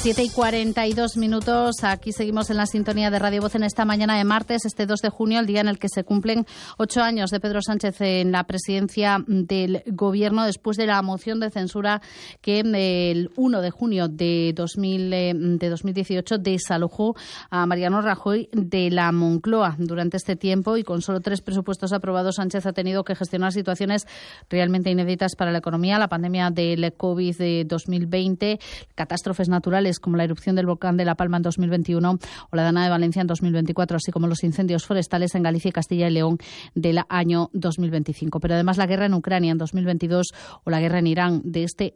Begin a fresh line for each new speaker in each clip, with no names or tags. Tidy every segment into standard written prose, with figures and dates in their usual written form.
7:42. Aquí seguimos en la sintonía de Radio Voz en esta mañana de martes, este 2 de junio, el día en el que se cumplen 8 años de Pedro Sánchez en la presidencia del Gobierno, después de la moción de censura que el 1 de junio de 2018 desalojó a Mariano Rajoy de la Moncloa. Durante este tiempo y con solo 3 presupuestos aprobados, Sánchez ha tenido que gestionar situaciones realmente inéditas para la economía: la pandemia del COVID de 2020, catástrofes naturales como la erupción del volcán de La Palma en 2021 o la Dana de Valencia en 2024, así como los incendios forestales en Galicia, Castilla y León del año 2025. Pero además la guerra en Ucrania en 2022 o la guerra en Irán de este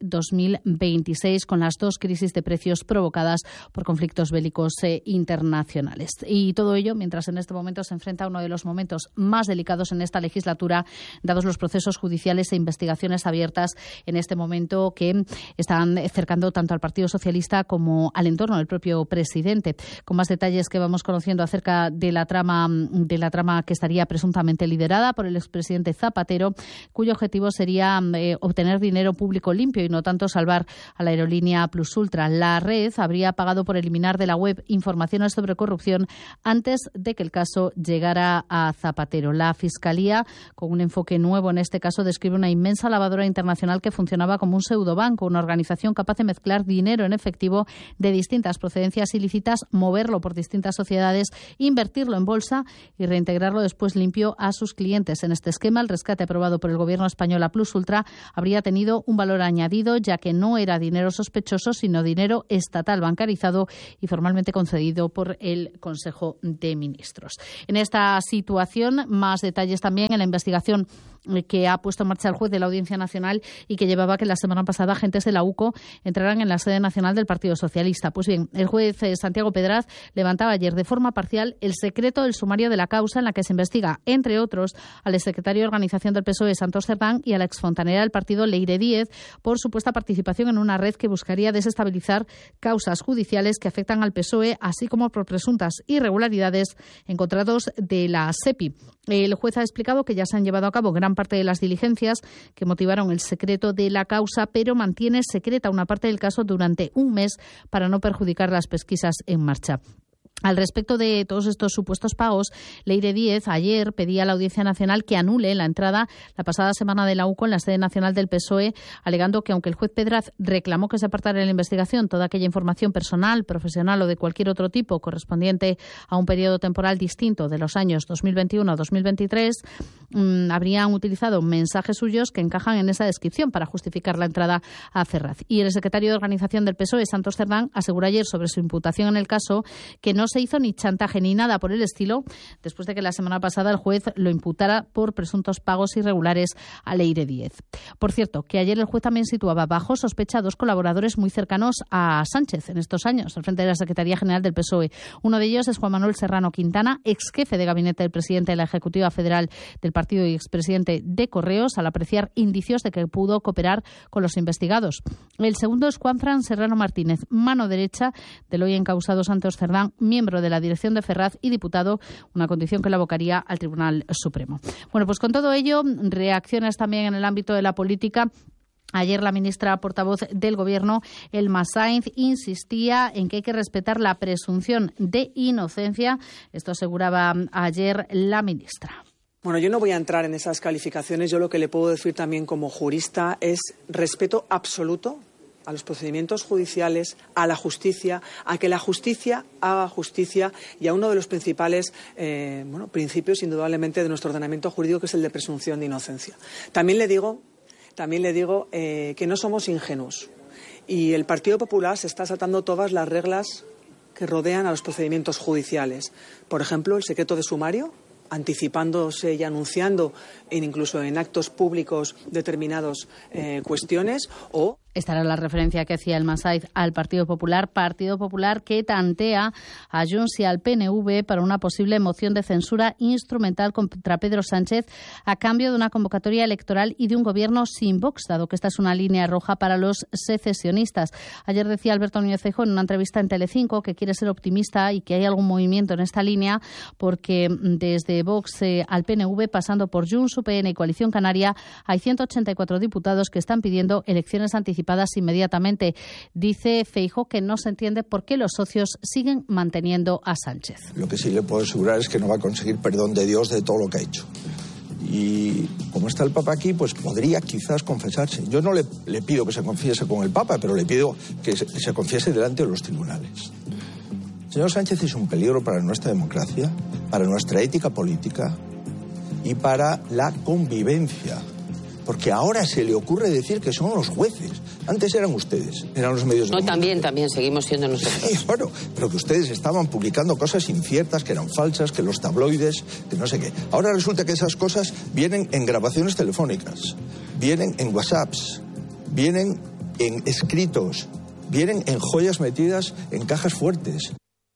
2026, con las 2 crisis de precios provocadas por conflictos bélicos internacionales. Y todo ello mientras en este momento se enfrenta a uno de los momentos más delicados en esta legislatura, dados los procesos judiciales e investigaciones abiertas en este momento que están cercando tanto al Partido Socialista como al entorno del propio presidente. Con más detalles que vamos conociendo acerca de la trama que estaría presuntamente liderada por el expresidente Zapatero, cuyo objetivo sería obtener dinero público limpio y no tanto salvar a la aerolínea Plus Ultra. La red habría pagado por eliminar de la web informaciones sobre corrupción antes de que el caso llegara a Zapatero. La Fiscalía, con un enfoque nuevo en este caso, describe una inmensa lavadora internacional que funcionaba como un pseudobanco, una organización capaz de mezclar dinero en efectivo de distintas procedencias ilícitas, moverlo por distintas sociedades, invertirlo en bolsa y reintegrarlo después limpio a sus clientes. En este esquema, el rescate aprobado por el Gobierno español a Plus Ultra habría tenido un valor añadido, ya que no era dinero sospechoso, sino dinero estatal bancarizado y formalmente concedido por el Consejo de Ministros. En esta situación, más detalles también en la investigación que ha puesto en marcha el juez de la Audiencia Nacional y que llevaba a que la semana pasada agentes de la UCO entraran en la sede nacional del Partido Socialista. Pues bien, el juez Santiago Pedraz levantaba ayer de forma parcial el secreto del sumario de la causa en la que se investiga, entre otros, al exsecretario de Organización del PSOE, Santos Cerdán, y a la exfontanera del partido, Leire Díez, por supuesta participación en una red que buscaría desestabilizar causas judiciales que afectan al PSOE, así como por presuntas irregularidades en contratos de la SEPI. El juez ha explicado que ya se han llevado a cabo gran parte de las diligencias que motivaron el secreto de la causa, pero mantiene secreta una parte del caso durante un mes para no perjudicar las pesquisas en marcha. Al respecto de todos estos supuestos pagos, Leire Díez ayer pedía a la Audiencia Nacional que anule la entrada la pasada semana de la UCO en la sede nacional del PSOE, alegando que aunque el juez Pedraz reclamó que se apartara de la investigación toda aquella información personal, profesional o de cualquier otro tipo correspondiente a un periodo temporal distinto de los años 2021 a 2023, habrían utilizado mensajes suyos que encajan en esa descripción para justificar la entrada a Ferraz. Y el secretario de Organización del PSOE, Santos Cerdán, aseguró ayer sobre su imputación en el caso que no se hizo ni chantaje ni nada por el estilo, después de que la semana pasada el juez lo imputara por presuntos pagos irregulares a Leire Díez. Por cierto, que ayer el juez también situaba bajo sospecha a 2 colaboradores muy cercanos a Sánchez en estos años, al frente de la Secretaría General del PSOE. Uno de ellos es Juan Manuel Serrano Quintana, ex jefe de gabinete del presidente de la Ejecutiva Federal del partido y expresidente de Correos, al apreciar indicios de que pudo cooperar con los investigados. El segundo es Juanfran Serrano Martínez, mano derecha del hoy encausado Santos Cerdán, miembro de la dirección de Ferraz y diputado, una condición que la abocaría al Tribunal Supremo. Bueno, pues con todo ello, reacciones también en el ámbito de la política. Ayer la ministra portavoz del Gobierno, Elma Sainz, insistía en que hay que respetar la presunción de inocencia. Esto aseguraba ayer la ministra.
Bueno, yo no voy a entrar en esas calificaciones. Yo lo que le puedo decir también como jurista es respeto absoluto a los procedimientos judiciales, a la justicia, a que la justicia haga justicia y a uno de los principales principios, indudablemente, de nuestro ordenamiento jurídico, que es el de presunción de inocencia. También le digo que no somos ingenuos y el Partido Popular se está saltando todas las reglas que rodean a los procedimientos judiciales. Por ejemplo, el secreto de sumario, anticipándose y anunciando incluso en actos públicos determinadas cuestiones, o
Esta era la referencia que hacía Elma Sainz al Partido Popular que tantea a Junts y al PNV para una posible moción de censura instrumental contra Pedro Sánchez a cambio de una convocatoria electoral y de un gobierno sin Vox, dado que esta es una línea roja para los secesionistas. Ayer decía Alberto Núñez Feijóo en una entrevista en Telecinco que quiere ser optimista y que hay algún movimiento en esta línea porque desde Vox al PNV, pasando por Junts, UPN y Coalición Canaria, hay 184 diputados que están pidiendo elecciones anticipadas anticipadas inmediatamente. Dice Feijóo que no se entiende por qué los socios siguen manteniendo a Sánchez.
Lo que sí le puedo asegurar es que no va a conseguir perdón de Dios de todo lo que ha hecho. Y como está el Papa aquí, pues podría quizás confesarse. Yo no le pido que se confiese con el Papa, pero le pido que se confiese delante de los tribunales. El señor Sánchez es un peligro para nuestra democracia, para nuestra ética política y para la convivencia. Porque ahora se le ocurre decir que son los jueces. Antes eran ustedes, eran los medios de comunicación.
También seguimos siendo nosotros.
Sí, bueno, pero que ustedes estaban publicando cosas inciertas, que eran falsas, que los tabloides, que no sé qué. Ahora resulta que esas cosas vienen en grabaciones telefónicas, vienen en WhatsApps, vienen en escritos, vienen en joyas metidas en cajas fuertes.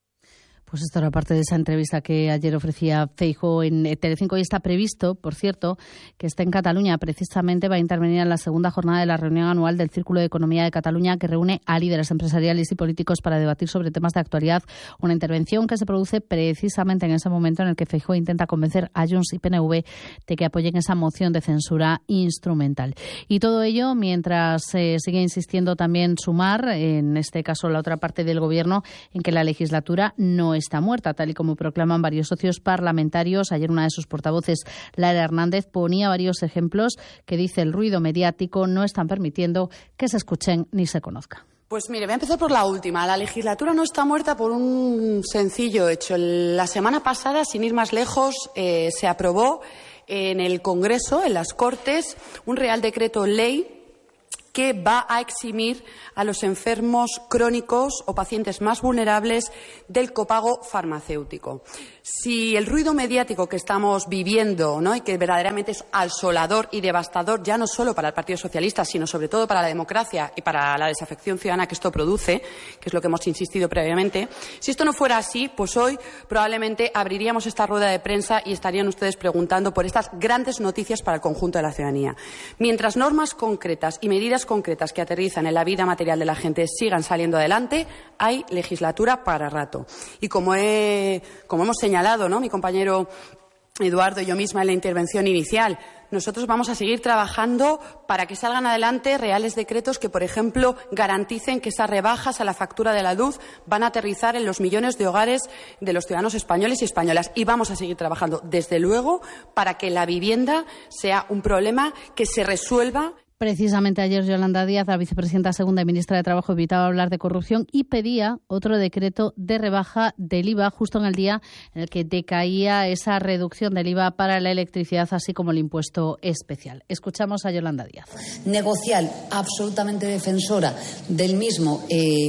Pues esto era parte de esa entrevista que ayer ofrecía Feijóo en Telecinco y está previsto, por cierto, que esté en Cataluña. Precisamente va a intervenir en la segunda jornada de la reunión anual del Círculo de Economía de Cataluña, que reúne a líderes empresariales y políticos para debatir sobre temas de actualidad. Una intervención que se produce precisamente en ese momento en el que Feijóo intenta convencer a Junts y PNV de que apoyen esa moción de censura instrumental. Y todo ello mientras sigue insistiendo también Sumar, en este caso la otra parte del Gobierno, en que la legislatura no está muerta, tal y como proclaman varios socios parlamentarios. Ayer una de sus portavoces, Lara Hernández, ponía varios ejemplos que dice el ruido mediático no están permitiendo que se escuchen ni se conozcan.
Pues mire, voy a empezar por la última. La legislatura no está muerta por un sencillo hecho. La semana pasada, sin ir más lejos, se aprobó en el Congreso, en las Cortes, un Real Decreto Ley que va a eximir a los enfermos crónicos o pacientes más vulnerables del copago farmacéutico. Si el ruido mediático que estamos viviendo, ¿no?, y que verdaderamente es asolador y devastador, ya no solo para el Partido Socialista, sino sobre todo para la democracia y para la desafección ciudadana que esto produce, que es lo que hemos insistido previamente, si esto no fuera así, pues hoy probablemente abriríamos esta rueda de prensa y estarían ustedes preguntando por estas grandes noticias para el conjunto de la ciudadanía. Mientras normas concretas y medidas concretas que aterrizan en la vida material de la gente sigan saliendo adelante, hay legislatura para rato. Y como hemos señalado, ¿no?, mi compañero Eduardo y yo misma en la intervención inicial, nosotros vamos a seguir trabajando para que salgan adelante reales decretos que, por ejemplo, garanticen que esas rebajas a la factura de la luz van a aterrizar en los millones de hogares de los ciudadanos españoles y españolas. Y vamos a seguir trabajando, desde luego, para que la vivienda sea un problema que se resuelva.
Precisamente ayer Yolanda Díaz, la vicepresidenta segunda y ministra de Trabajo, evitaba hablar de corrupción y pedía otro decreto de rebaja del IVA justo en el día en el que decaía esa reducción del IVA para la electricidad, así como el impuesto especial. Escuchamos a Yolanda Díaz.
Negocial absolutamente defensora del mismo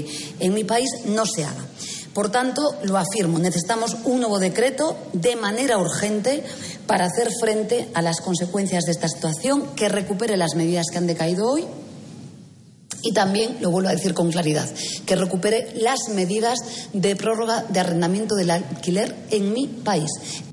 en mi país no se haga. Por tanto, lo afirmo, necesitamos un nuevo decreto de manera urgente para hacer frente a las consecuencias de esta situación, que recupere las medidas que han decaído hoy y también, lo vuelvo a decir con claridad, que recupere las medidas de prórroga de arrendamiento del alquiler en mi país.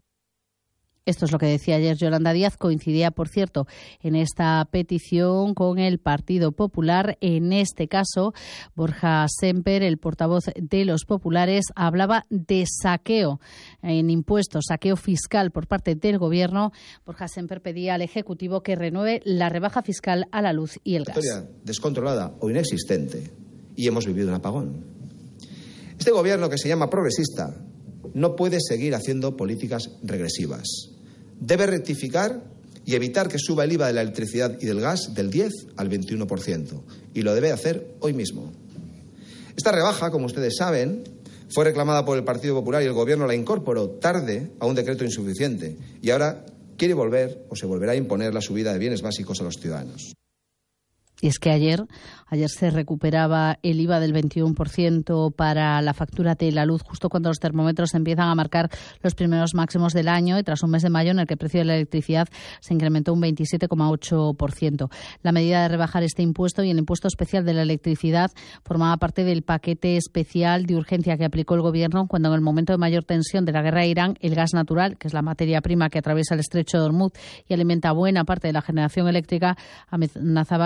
Esto es lo que decía ayer Yolanda Díaz. Coincidía, por cierto, en esta petición con el Partido Popular. En este caso, Borja Sémper, el portavoz de los populares, hablaba de saqueo en impuestos, saqueo fiscal por parte del Gobierno. Borja Sémper pedía al Ejecutivo que renueve la rebaja fiscal a la luz y el gas.
Descontrolada o inexistente, y hemos vivido un apagón. Este Gobierno, que se llama progresista, no puede seguir haciendo políticas regresivas. Debe rectificar y evitar que suba el IVA de la electricidad y del gas del 10 al 21%. Y lo debe hacer hoy mismo. Esta rebaja, como ustedes saben, fue reclamada por el Partido Popular y el Gobierno la incorporó tarde a un decreto insuficiente. Y ahora quiere volver o se volverá a imponer la subida de bienes básicos a los ciudadanos.
Y es que ayer se recuperaba el IVA del 21% para la factura de la luz, justo cuando los termómetros empiezan a marcar los primeros máximos del año, y tras un mes de mayo en el que el precio de la electricidad se incrementó un 27,8%. La medida de rebajar este impuesto y el impuesto especial de la electricidad formaba parte del paquete especial de urgencia que aplicó el Gobierno cuando, en el momento de mayor tensión de la guerra de Irán, el gas natural, que es la materia prima que atraviesa el estrecho de Hormuz y alimenta buena parte de la generación eléctrica, amenazaba con disparar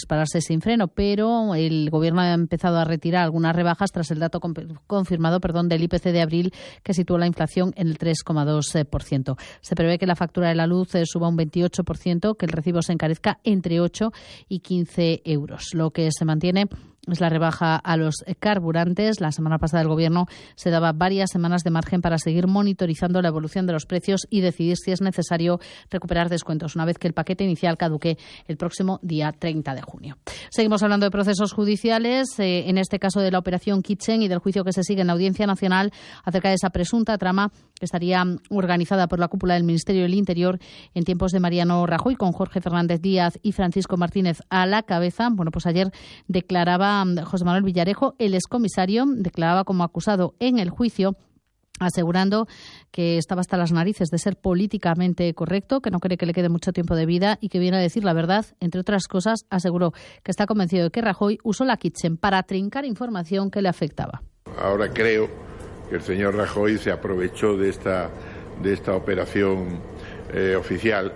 dispararse sin freno, pero el Gobierno ha empezado a retirar algunas rebajas tras el dato confirmado del IPC de abril, que situó la inflación en el 3,2%. Se prevé que la factura de la luz suba un 28%, que el recibo se encarezca entre 8 y 15 euros. Lo que se mantiene es la rebaja a los carburantes. La semana pasada el Gobierno se daba varias semanas de margen para seguir monitorizando la evolución de los precios y decidir si es necesario recuperar descuentos una vez que el paquete inicial caduque el próximo día 30 de junio. Seguimos hablando de procesos judiciales, en este caso de la operación Kitchen y del juicio que se sigue en la Audiencia Nacional acerca de esa presunta trama que estaría organizada por la cúpula del Ministerio del Interior en tiempos de Mariano Rajoy, con Jorge Fernández Díaz y Francisco Martínez a la cabeza. Bueno, pues ayer declaraba José Manuel Villarejo, el excomisario, declaraba como acusado en el juicio, asegurando que estaba hasta las narices de ser políticamente correcto, que no cree que le quede mucho tiempo de vida y que viene a decir la verdad. Entre otras cosas, aseguró que está convencido de que Rajoy usó la Kitchen para trincar información que le afectaba.
Ahora creo que el señor Rajoy se aprovechó de esta operación oficial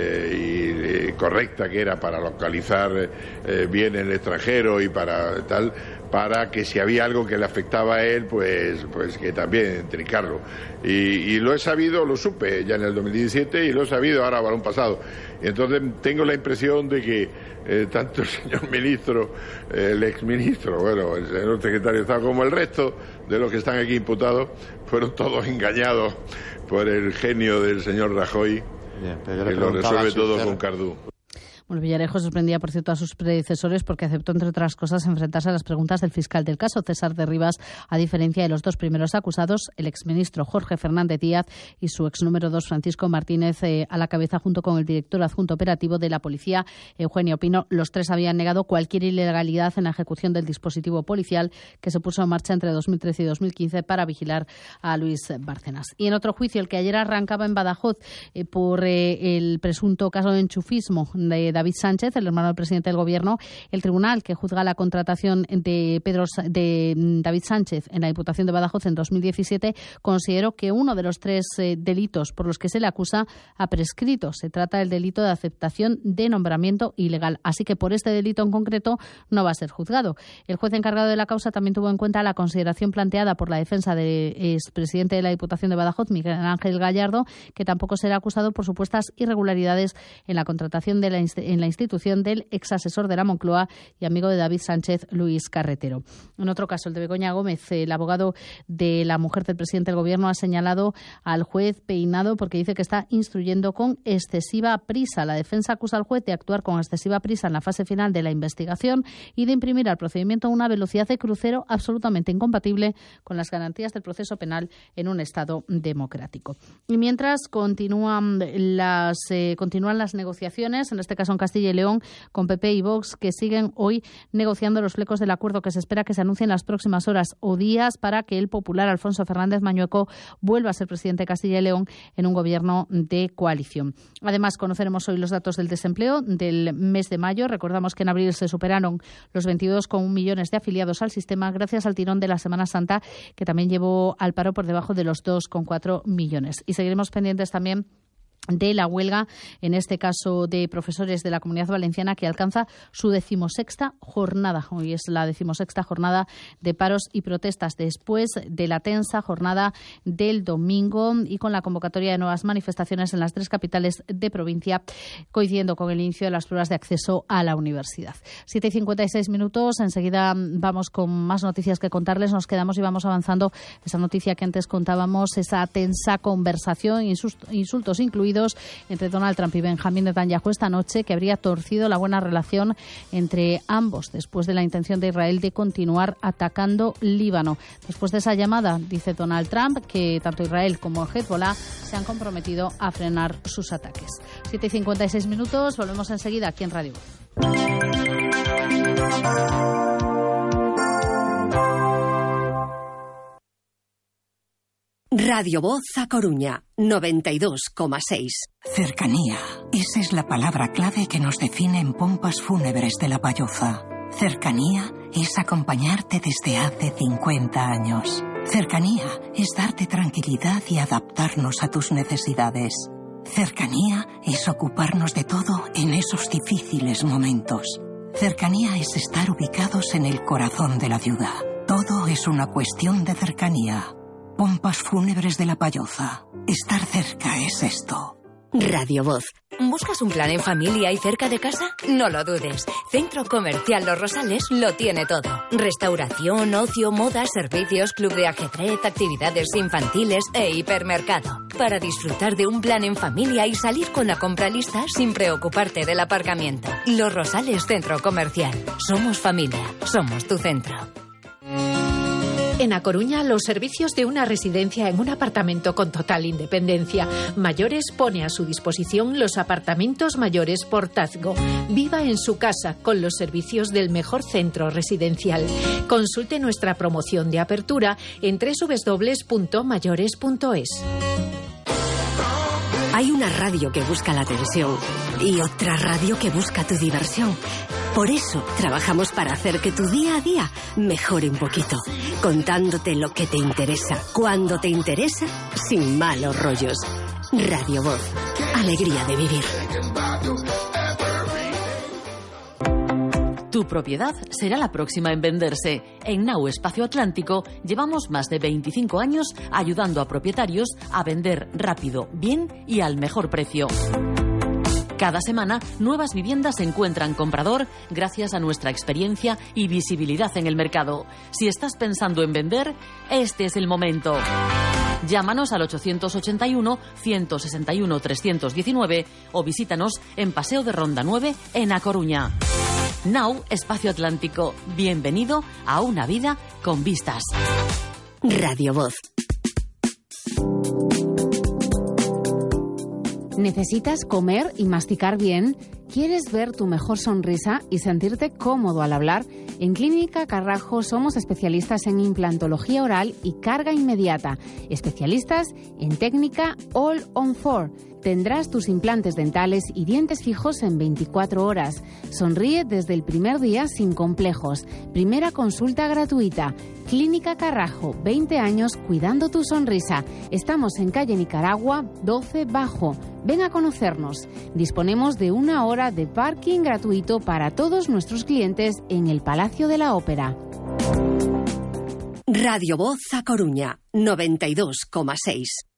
y correcta, que era para localizar bien en el extranjero y para que si había algo que le afectaba a él, pues que también trincarlo. Y lo he sabido, lo supe ya en el 2017 y lo he sabido ahora balón pasado. Y entonces tengo la impresión de que tanto el señor ministro, el exministro, bueno, el señor secretario de Estado, como el resto de los que están aquí imputados, fueron todos engañados por el genio del señor Rajoy, que lo resuelve todo con Cardú.
Bueno, Villarejo sorprendía, por cierto, a sus predecesores porque aceptó, entre otras cosas, enfrentarse a las preguntas del fiscal del caso, César de Rivas, a diferencia de los dos primeros acusados, el exministro Jorge Fernández Díaz y su ex número 2, Francisco Martínez, a la cabeza, junto con el director adjunto operativo de la policía, Eugenio Pino. Los tres habían negado cualquier ilegalidad en la ejecución del dispositivo policial que se puso en marcha entre 2013 y 2015 para vigilar a Luis Bárcenas. Y en otro juicio, el que ayer arrancaba en Badajoz por el presunto caso de enchufismo de David Sánchez, el hermano del presidente del Gobierno, el tribunal que juzga la contratación de David Sánchez en la Diputación de Badajoz en 2017 consideró que uno de los tres delitos por los que se le acusa ha prescrito. Se trata del delito de aceptación de nombramiento ilegal. Así que por este delito en concreto no va a ser juzgado. El juez encargado de la causa también tuvo en cuenta la consideración planteada por la defensa del expresidente de la Diputación de Badajoz, Miguel Ángel Gallardo, que tampoco será acusado por supuestas irregularidades en la contratación en la institución del exasesor de la Moncloa y amigo de David Sánchez, Luis Carretero. En otro caso, el de Begoña Gómez, el abogado de la mujer del presidente del Gobierno, ha señalado al juez Peinado porque dice que está instruyendo con excesiva prisa. La defensa acusa al juez de actuar con excesiva prisa en la fase final de la investigación y de imprimir al procedimiento una velocidad de crucero absolutamente incompatible con las garantías del proceso penal en un Estado democrático. Y mientras continúan las negociaciones, en este caso en Castilla y León, con PP y Vox, que siguen hoy negociando los flecos del acuerdo que se espera que se anuncie en las próximas horas o días para que el popular Alfonso Fernández Mañueco vuelva a ser presidente de Castilla y León en un gobierno de coalición. Además, conoceremos hoy los datos del desempleo del mes de mayo. Recordamos que en abril se superaron los 22,1 millones de afiliados al sistema gracias al tirón de la Semana Santa, que también llevó al paro por debajo de los 2,4 millones. Y seguiremos pendientes también de la huelga, en este caso de profesores de la Comunidad Valenciana, que alcanza su 16ª jornada. Hoy es la 16ª jornada de paros y protestas después de la tensa jornada del domingo y con la convocatoria de nuevas manifestaciones en las 3 capitales de provincia, coincidiendo con el inicio de las pruebas de acceso a la universidad. 7:56 minutos. Enseguida vamos con más noticias que contarles. Nos quedamos y vamos avanzando. Esa noticia que antes contábamos, esa tensa conversación, insultos incluidos, entre Donald Trump y Benjamín Netanyahu esta noche, que habría torcido la buena relación entre ambos después de la intención de Israel de continuar atacando Líbano. Después de esa llamada, dice Donald Trump que tanto Israel como Hezbollah se han comprometido a frenar sus ataques. 7:56 minutos, volvemos enseguida aquí en Radio Voz.
Radio Voz A Coruña, 92,6.
Cercanía. Esa es la palabra clave que nos define en Pompas Fúnebres de La Palloza. Cercanía es acompañarte desde hace 50 años. Cercanía es darte tranquilidad y adaptarnos a tus necesidades. Cercanía es ocuparnos de todo en esos difíciles momentos. Cercanía es estar ubicados en el corazón de la ciudad. Todo es una cuestión de cercanía. Pompas Fúnebres de La Payoza. Estar cerca es esto.
Radio Voz. ¿Buscas un plan en familia y cerca de casa? No lo dudes. Centro Comercial Los Rosales lo tiene todo. Restauración, ocio, moda, servicios, club de ajedrez, actividades infantiles e hipermercado. Para disfrutar de un plan en familia y salir con la compra lista sin preocuparte del aparcamiento. Los Rosales Centro Comercial. Somos familia. Somos tu centro.
En A Coruña, los servicios de una residencia en un apartamento con total independencia. Mayores pone a su disposición los apartamentos mayores Portazgo. Viva en su casa con los servicios del mejor centro residencial. Consulte nuestra promoción de apertura en www.mayores.es.
Hay una radio que busca la atención y otra radio que busca tu diversión. Por eso trabajamos para hacer que tu día a día mejore un poquito, contándote lo que te interesa, cuando te interesa, sin malos rollos. Radio Voz, alegría de vivir.
Tu propiedad será la próxima en venderse. En Now Espacio Atlántico llevamos más de 25 años ayudando a propietarios a vender rápido, bien y al mejor precio. Cada semana, nuevas viviendas encuentran comprador gracias a nuestra experiencia y visibilidad en el mercado. Si estás pensando en vender, este es el momento. Llámanos al 861-161-319 o visítanos en Paseo de Ronda 9 en A Coruña. Now Espacio Atlántico. Bienvenido a una vida con vistas.
Radio Voz.
¿Necesitas comer y masticar bien? ¿Quieres ver tu mejor sonrisa y sentirte cómodo al hablar? En Clínica Carrajo somos especialistas en implantología oral y carga inmediata. Especialistas en técnica All on 4. Tendrás tus implantes dentales y dientes fijos en 24 horas. Sonríe desde el primer día sin complejos. Primera consulta gratuita. Clínica Carrajo, 20 años cuidando tu sonrisa. Estamos en calle Nicaragua, 12 Bajo. Ven a conocernos. Disponemos de 1 hora de parking gratuito para todos nuestros clientes en el Palacio de la Ópera.
Radio Voz A Coruña, 92,6.